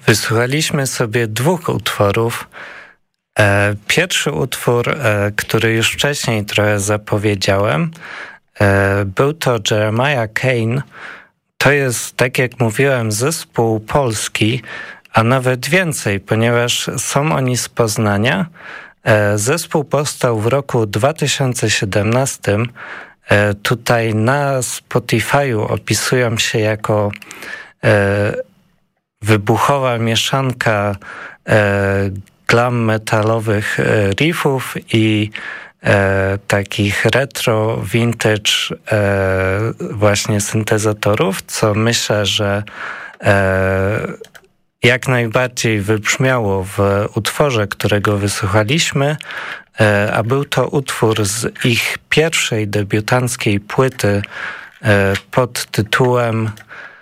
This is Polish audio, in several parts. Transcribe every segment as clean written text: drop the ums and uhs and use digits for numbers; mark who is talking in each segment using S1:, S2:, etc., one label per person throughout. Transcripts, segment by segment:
S1: Wysłuchaliśmy sobie dwóch utworów. Pierwszy utwór, który już wcześniej trochę zapowiedziałem, był to Jeremiah Kane. To jest, tak jak mówiłem, zespół polski, a nawet więcej, ponieważ są oni z Poznania. Zespół powstał w roku 2017. Tutaj na Spotify'u opisują się jako wybuchowa mieszanka glam metalowych riffów i takich retro, vintage właśnie syntezatorów, co myślę, że jak najbardziej wybrzmiało w utworze, którego wysłuchaliśmy, a był to utwór z ich pierwszej debiutanckiej płyty pod tytułem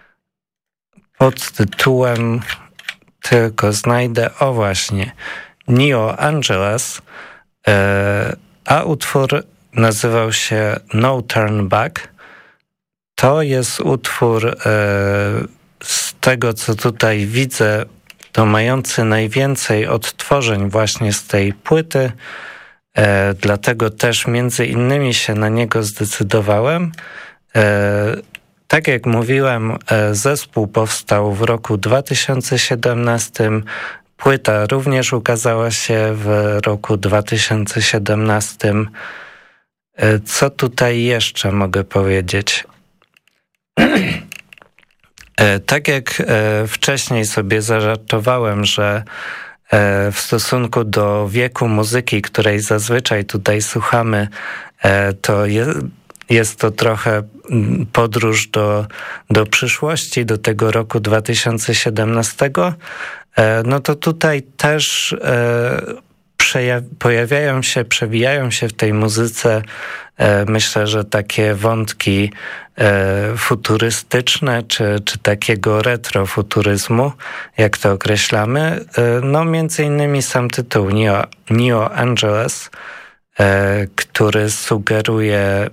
S1: tylko znajdę, o właśnie, Neo Angeles, a utwór nazywał się No Turn Back. To jest utwór z tego, co tutaj widzę, to mający najwięcej odtworzeń właśnie z tej płyty, dlatego też między innymi się na niego zdecydowałem. Tak jak mówiłem, zespół powstał w roku 2017, płyta również ukazała się w roku 2017. Co tutaj jeszcze mogę powiedzieć? Tak jak wcześniej sobie zażartowałem, że w stosunku do wieku muzyki, której zazwyczaj tutaj słuchamy, to jest to trochę podróż do przyszłości, do tego roku 2017, no to tutaj też przewijają się w tej muzyce, myślę, że takie wątki futurystyczne, czy takiego retrofuturyzmu, jak to określamy. No między innymi sam tytuł Neo Angeles, który sugeruje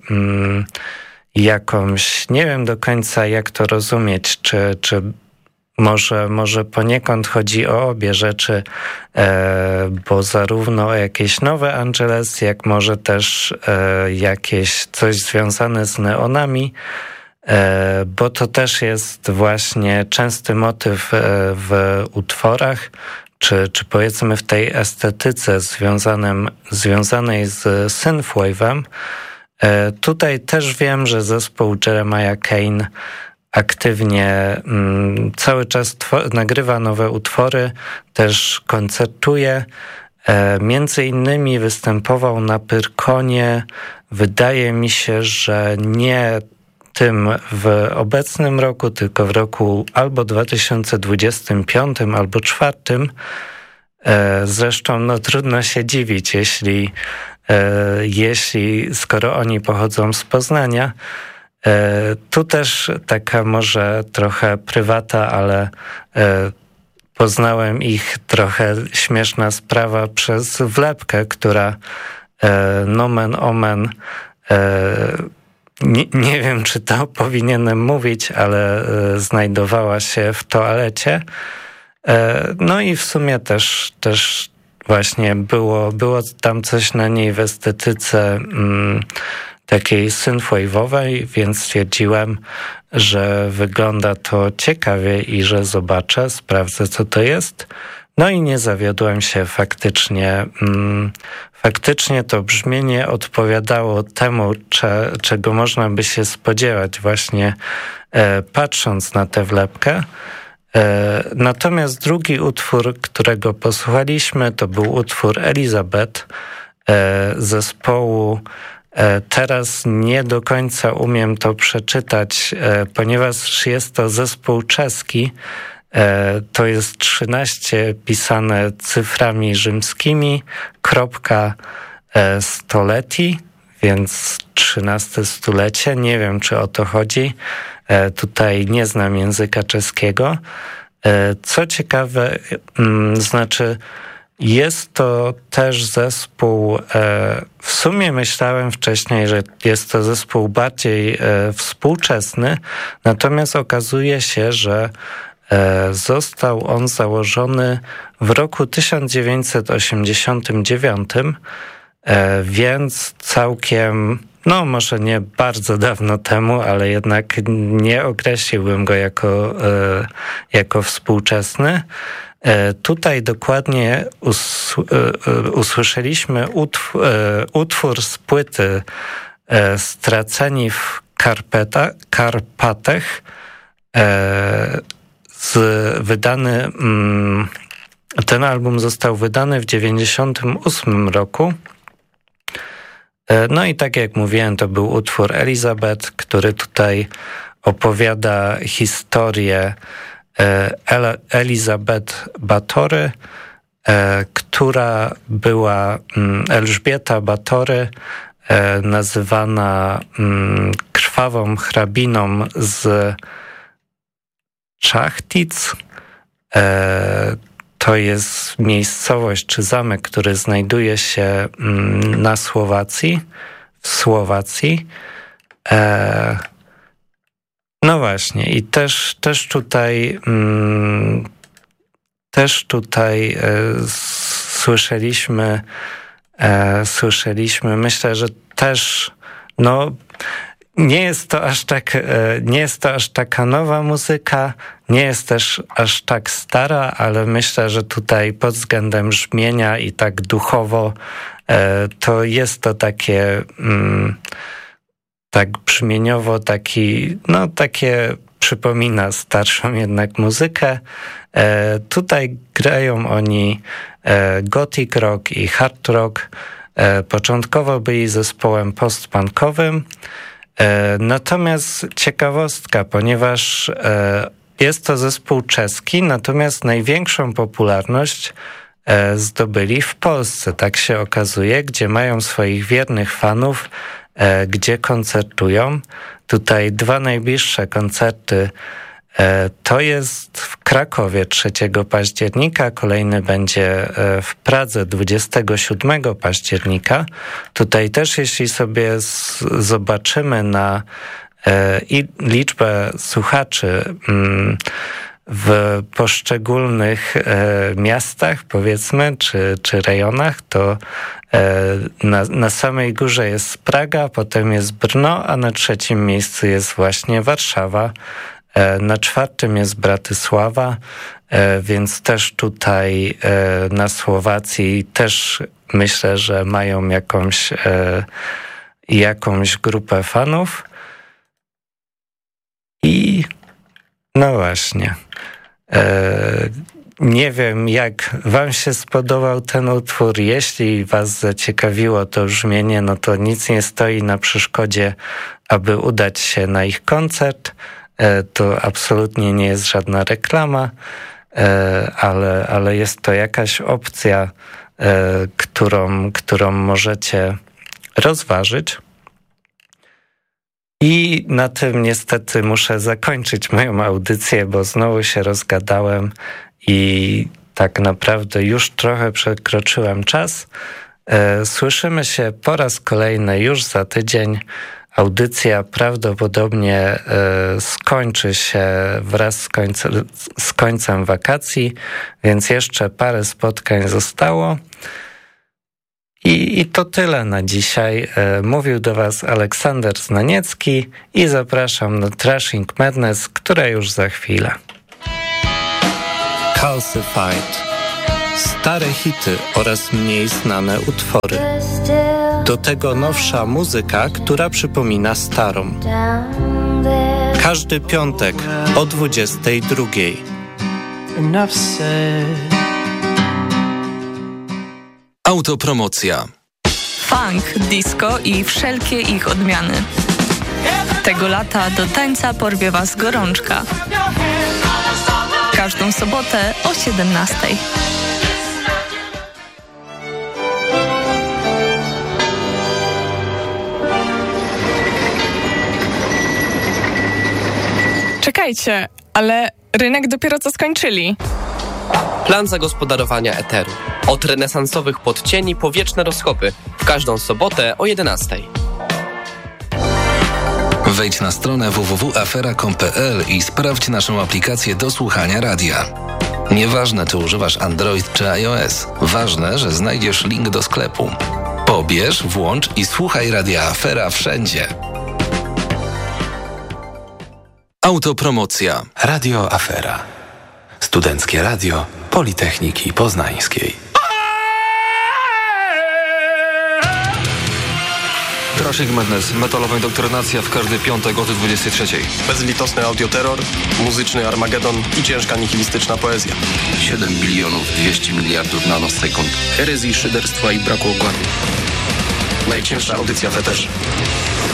S1: jakąś, nie wiem do końca jak to rozumieć, czy może poniekąd chodzi o obie rzeczy, bo zarówno o jakieś nowe Angeles, jak może też jakieś coś związane z neonami, bo to też jest właśnie częsty motyw w utworach, czy powiedzmy w tej estetyce związanej z synthwave'em. Tutaj też wiem, że zespół Jeremiah Kane aktywnie cały czas nagrywa nowe utwory, też koncertuje. Między innymi występował na Pyrkonie, wydaje mi się, że nie tym w obecnym roku, tylko w roku albo 2025, albo 2024. Zresztą no, trudno się dziwić, jeśli skoro oni pochodzą z Poznania. Tu też taka może trochę prywata, ale poznałem ich, trochę śmieszna sprawa, przez wlepkę, która nomen omen, nie wiem czy to powinienem mówić, ale znajdowała się w toalecie. No i w sumie też właśnie było tam coś na niej w estetyce takiej synthwave'owej, więc stwierdziłem, że wygląda to ciekawie i że zobaczę, sprawdzę co to jest. No i nie zawiodłem się, faktycznie to brzmienie odpowiadało temu, czego można by się spodziewać właśnie patrząc na tę wlepkę. Natomiast drugi utwór, którego posłuchaliśmy, to był utwór Elizabeth zespołu. Teraz nie do końca umiem to przeczytać, ponieważ jest to zespół czeski. To jest 13 pisane cyframi rzymskimi, stoleti, więc 13 stulecie. Nie wiem, czy o to chodzi. Tutaj nie znam języka czeskiego. Co ciekawe, znaczy jest to też zespół, w sumie myślałem wcześniej, że jest to zespół bardziej współczesny, natomiast okazuje się, że Został on założony w roku 1989, więc całkiem, no może nie bardzo dawno temu, ale jednak nie określiłbym go jako współczesny. Tutaj dokładnie usłyszeliśmy utwór z płyty Straceni w Karpatach, ten album został wydany w 1998 roku. No i tak jak mówiłem, to był utwór Elizabeth, który tutaj opowiada historię Elizabeth Batory, która była Elżbieta Batory, nazywana krwawą hrabiną z Czachtic. To jest miejscowość czy zamek, który znajduje się na Słowacji, w Słowacji. No właśnie i też tutaj słyszeliśmy, myślę, że też nie jest to aż taka nowa muzyka, nie jest też aż tak stara, ale myślę, że tutaj pod względem brzmienia i tak duchowo to jest to takie tak brzmieniowo takie przypomina starszą jednak muzykę. Tutaj grają oni gothic rock i hard rock. Początkowo byli zespołem post-punkowym. Natomiast ciekawostka, ponieważ jest to zespół czeski, natomiast największą popularność zdobyli w Polsce, tak się okazuje, gdzie mają swoich wiernych fanów, gdzie koncertują. Tutaj 2 najbliższe koncerty to jest w Krakowie 3 października, kolejny będzie w Pradze 27 października. Tutaj też, jeśli sobie zobaczymy na liczbę słuchaczy w poszczególnych miastach, powiedzmy, czy rejonach, to na samej górze jest Praga, potem jest Brno, a na 3. miejscu jest właśnie Warszawa. Na 4. jest Bratysława, więc też tutaj na Słowacji też myślę, że mają jakąś grupę fanów. I no właśnie, nie wiem, jak wam się spodobał ten utwór. Jeśli was zaciekawiło to brzmienie, no to nic nie stoi na przeszkodzie, aby udać się na ich koncert. To absolutnie nie jest żadna reklama, ale jest to jakaś opcja, którą możecie rozważyć. I na tym niestety muszę zakończyć moją audycję, bo znowu się rozgadałem i tak naprawdę już trochę przekroczyłem czas. Słyszymy się po raz kolejny już za tydzień. Audycja prawdopodobnie skończy się wraz z końcem wakacji, więc jeszcze parę spotkań zostało. I to tyle na dzisiaj. Mówił do was Aleksander Znaniecki i zapraszam na Trashing Madness, która już za chwilę. Calcified. Stare hity oraz mniej znane utwory. Do tego nowsza muzyka, która przypomina starą. Każdy piątek o 22:00.
S2: Autopromocja.
S3: Funk, disco i wszelkie ich odmiany. Tego lata do tańca porwie was gorączka. Każdą sobotę o 17:00.
S4: Czekajcie, ale rynek dopiero co skończyli.
S5: Plan zagospodarowania eteru. Od renesansowych podcieni po wieczne rozchopy. W każdą sobotę o 11:00.
S2: Wejdź na stronę www.afera.com.pl i sprawdź naszą aplikację do słuchania radia. Nieważne, czy używasz Android czy iOS, ważne, że znajdziesz link do sklepu. Pobierz, włącz i słuchaj Radia Afera wszędzie. Autopromocja.
S6: Radio Afera. Studenckie radio Politechniki Poznańskiej.
S7: Crushing Madness, metalowa indoktrynacja w każdy piątek od 23.
S8: Bezlitosny audioterror, muzyczny Armagedon i ciężka nihilistyczna poezja.
S9: 7 bilionów 200 miliardów nanosekund.
S8: Herezji, szyderstwa i braku układu. Najcięższa audycja Feterz.